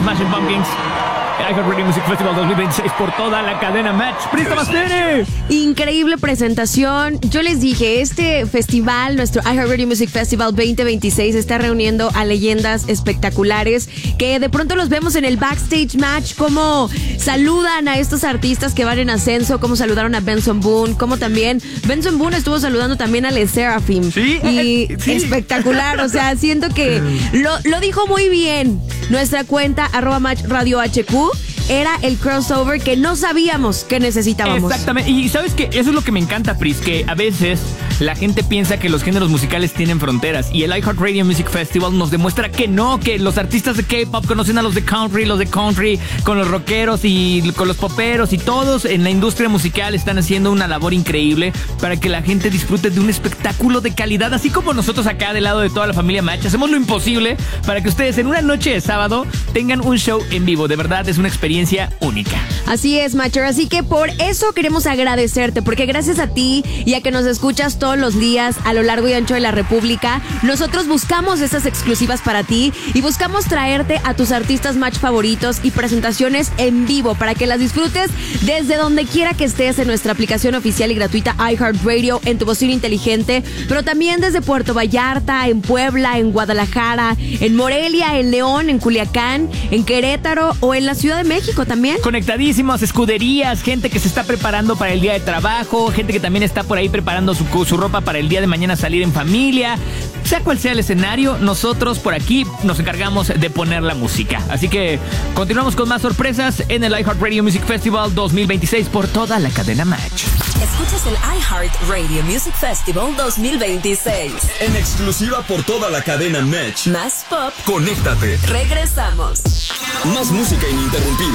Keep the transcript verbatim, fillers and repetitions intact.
Smashing Pumpkins. iHeartRadio Music Festival dos mil veintiséis por toda la cadena Match. ¡Prista Basteri! Increíble presentación. Yo les dije, este festival, nuestro iHeartRadio Music Festival veinte veintiséis, está reuniendo a leyendas espectaculares que de pronto los vemos en el backstage match, cómo saludan a estos artistas que van en ascenso, cómo saludaron a Benson Boone, cómo también Benson Boone estuvo saludando también a Les Seraphim. Sí, y eh, sí. espectacular, o sea, siento que lo, lo dijo muy bien nuestra cuenta arroba Match Radio H Q. Era el crossover que no sabíamos que necesitábamos. Exactamente. Y sabes que eso es lo que me encanta, Pris, que a veces la gente piensa que los géneros musicales tienen fronteras. Y el iHeartRadio Music Festival nos demuestra que no, que los artistas de K-pop conocen a los de country, los de country, con los rockeros y con los poperos, y todos en la industria musical están haciendo una labor increíble para que la gente disfrute de un espectáculo de calidad, así como nosotros acá del lado de toda la familia Match hacemos lo imposible para que ustedes en una noche de sábado tengan un show en vivo. De verdad es una experiencia única. Así es, Matcher, así que por eso queremos agradecerte, porque gracias a ti y a que nos escuchas todos los días a lo largo y ancho de la República, nosotros buscamos estas exclusivas para ti y buscamos traerte a tus artistas Match favoritos y presentaciones en vivo para que las disfrutes desde donde quiera que estés en nuestra aplicación oficial y gratuita iHeartRadio, en tu bocina inteligente, pero también desde Puerto Vallarta, en Puebla, en Guadalajara, en Morelia, en León, en Culiacán, en Querétaro o en la Ciudad de México también. Conectadísimas, escuderías, gente que se está preparando para el día de trabajo, gente que también está por ahí preparando su, su ropa para el día de mañana salir en familia. Sea cual sea el escenario, nosotros por aquí nos encargamos de poner la música. Así que continuamos con más sorpresas en el iHeartRadio Music Festival dos mil veintiséis por toda la cadena Match. Escuchas el iHeartRadio Music Festival dos mil veintiséis. En exclusiva por toda la cadena Match. Más pop. Conéctate. Regresamos. Más música ininterrumpida.